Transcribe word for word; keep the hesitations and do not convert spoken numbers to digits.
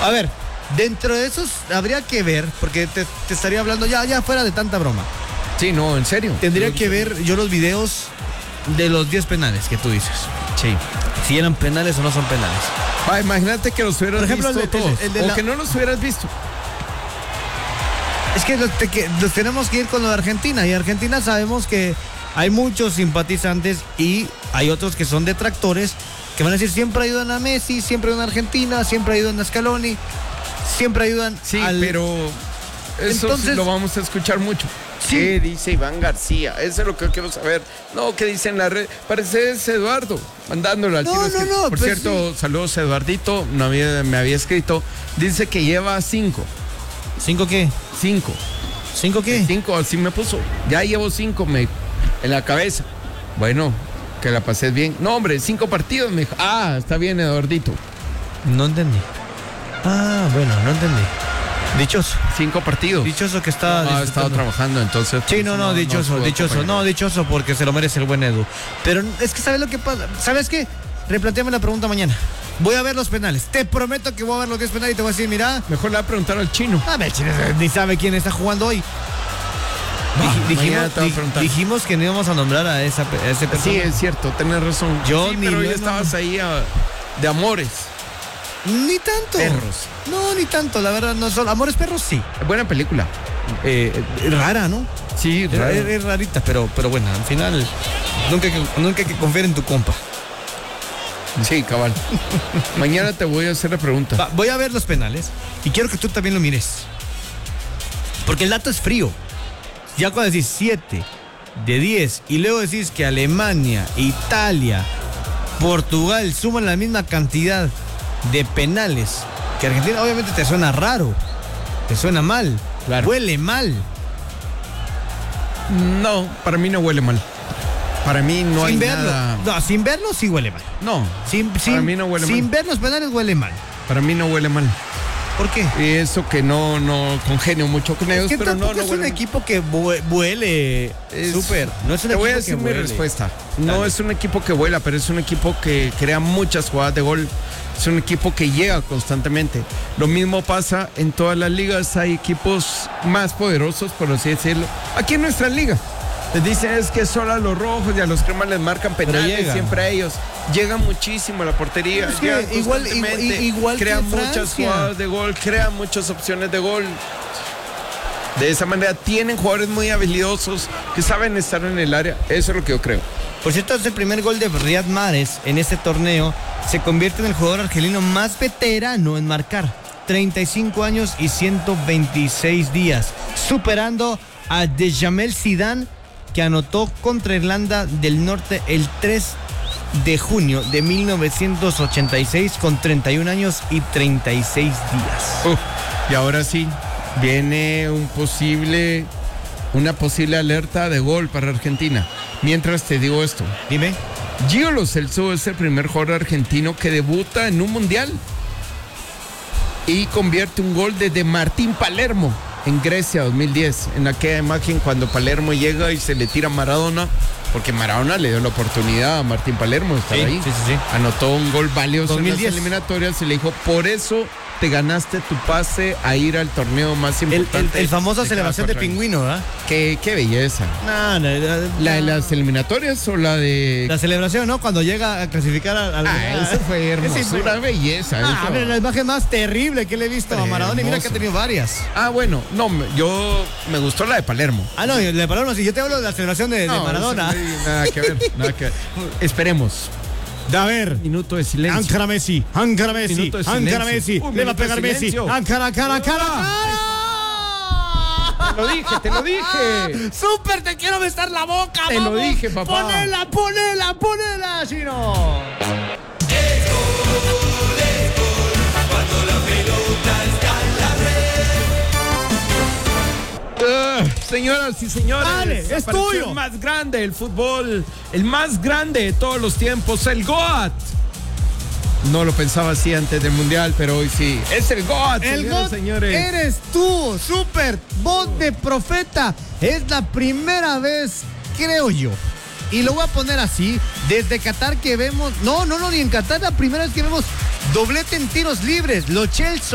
A ver, dentro de esos habría que ver, porque te, te estaría hablando ya, ya fuera de tanta broma. Sí, no, en serio. Tendría que ver yo los videos de los diez penales que tú dices. Sí. Si eran penales o no son penales. Ah, imagínate que los hubieras Por ejemplo, visto el de- todos. el de o la- que no los hubieras visto. Es que los, te- que los tenemos que ir con lo de Argentina. Y Argentina sabemos que hay muchos simpatizantes y hay otros que son detractores que van a decir siempre ayudan a Messi, siempre ayudan a Argentina, siempre ayudan a Scaloni, siempre ayudan Sí, al... pero eso Entonces- sí lo vamos a escuchar mucho. Sí. ¿Qué dice Iván García? Eso es lo que quiero saber. No, ¿qué dice en la red? Parece es Eduardo, mandándolo al No, tiro. no, Es que, no, Por pues cierto, saludos a Eduardito, no había, me había escrito. Dice que lleva cinco. ¿Cinco qué? Cinco. ¿Cinco qué? Cinco, así me puso. Ya llevo cinco me, en la cabeza. Bueno, que la pases bien. No, hombre, cinco partidos, me dijo. Ah, está bien, Eduardito. No entendí. Ah, bueno, no entendí. Dichoso. Cinco partidos. Dichoso que está... No, ha estado disfrutando. trabajando, entonces. Sí, pues, no, no, dichoso, estuvo dichoso. acompañado. No, dichoso porque se lo merece el buen Edu. Pero es que ¿sabes lo que pasa? ¿Sabes qué? Replanteame la pregunta mañana. Voy a ver los penales. Te prometo que voy a ver los diez penales y te voy a decir, mira... Mejor le voy a preguntar al chino. A ver, chino, ni sabe quién está jugando hoy. Va, Dij- mañana dijimos, te voy a di- preguntar. dijimos que no íbamos a nombrar a, esa, pe- a ese persona. Sí, es cierto, tenés razón. Yo sí, ni pero lo ya he estabas ahí a- de amores. Ni tanto. Perros. No, ni tanto, la verdad, no son. Amores perros, sí. Buena película. Eh, eh, rara, ¿no? Sí, Es, raro. es- es rarita, pero, pero bueno, al final nunca hay que, nunca hay que confiar en tu compa. Sí, cabal. Mañana te voy a hacer la pregunta. Va, voy a ver los penales y quiero que tú también lo mires. Porque el dato es frío. Ya cuando decís siete de diez y luego decís que Alemania, Italia, Portugal suman la misma cantidad de penales que Argentina, obviamente te suena raro, te suena mal, Claro. huele mal. No, para mí no huele mal. Para mí no hay sin verlo, nada. no, sin verlo sí huele mal. No, Sin, para sin- mí no huele sin mal. ver los penales huele mal. Para mí no huele mal. ¿Por qué? Y eso que no, no congenio mucho con ellos, Que pero no, tampoco no es un huele mal. equipo que vue- huele Es- súper. No es un Te equipo voy a que decir mi huele. respuesta. No Dale. es un equipo que vuela, pero es un equipo que crea muchas jugadas de gol. Es un equipo que llega constantemente. Lo mismo pasa en todas las ligas. Hay equipos más poderosos, por así decirlo. Aquí en nuestra liga. Les dicen es que solo a los rojos y a los cremas les marcan penales, llegan. siempre a ellos. Llegan muchísimo a la portería. Es que llegan igual- constantemente, igual- igual que crean muchas Francia. jugadas de gol, crean muchas opciones de gol. De esa manera tienen jugadores muy habilidosos que saben estar en el área. Eso es lo que yo creo. Por cierto, es el primer gol de Riyad Mahrez en este torneo. Se convierte en el jugador argelino más veterano en marcar. treinta y cinco años y ciento veintiséis días. Superando a Djamel Zidane, que anotó contra Irlanda del Norte el tres de junio de mil novecientos ochenta y seis con treinta y un años y treinta y seis días. Uf, y ahora sí, viene un posible, una posible alerta de gol para Argentina. Mientras te digo esto, Dime. Gio Lo Celso es el primer jugador argentino que debuta en un mundial y convierte un gol desde Martín Palermo en Grecia dos mil diez, en aquella imagen cuando Palermo llega y se le tira a Maradona, porque Maradona le dio la oportunidad a Martín Palermo de estar Sí, ahí. sí, sí, sí. Anotó un gol valioso dos mil diez. en las eliminatorias y le dijo, por eso te ganaste tu pase a ir al torneo más El, importante. el, el famosa de cada celebración de cuatro años. pingüino, ¿verdad? Qué, qué belleza. No, no, no, ¿La de las eliminatorias o la de...? La celebración, ¿no? Cuando llega a clasificar al... al- Ah, eso fue Ese hermosura, fue- belleza. Ah, eso. mira, la imagen más terrible que le he visto a Maradona y mira que ha Hermoso. tenido varias. Ah, bueno, no, me- yo me gustó la de Palermo. Ah, no, le Palermo, si yo te hablo de la celebración de, de No, Maradona. eso no hay nada que ver, nada que ver. Esperemos. A ver. Minuto de silencio. Ankara Messi, Ankara Messi, Minuto de Ankara silencio. Messi, Un le va a minuto de pegar Messi, silencio. Ankara, Ankara, Ankara. Te lo dije, te lo dije. ¡Súper, te quiero besar la boca! Te lo vamos. dije, papá. ¡Ponela, ponela, ponela, chino! Ah, señoras y señores, Dale, es apareció tuyo. el más grande del fútbol, el más grande de todos los tiempos, el GOAT. No lo pensaba así antes del Mundial, pero hoy sí. Es el GOAT, El señoras y GOAT señores. eres tú, súper, voz de profeta. Es la primera vez, creo yo. Y lo voy a poner así, desde Qatar que vemos, no, no, no, ni en Qatar, la primera vez que vemos doblete en tiros libres. Lo Chelsea